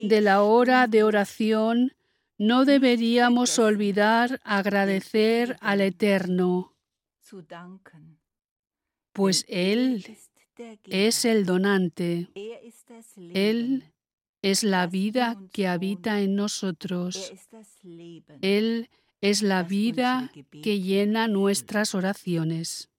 de la hora de oración, no deberíamos olvidar agradecer al Eterno, pues Él es el donante. Él es la vida que habita en nosotros. Él es la vida que llena nuestras oraciones.